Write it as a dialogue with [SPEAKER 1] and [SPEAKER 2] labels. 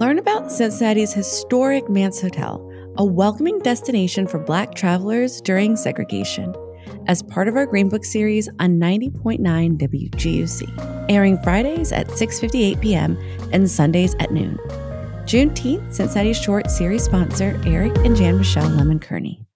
[SPEAKER 1] Learn about Cincinnati's historic Mance Hotel, a welcoming destination for Black travelers during segregation, as part of our Green Book series on 90.9 WGUC, airing Fridays at 6:58 p.m. and Sundays at noon. Juneteenth, Cincinnati Short series sponsor Eric and Jan Michelle Lemon Kearney.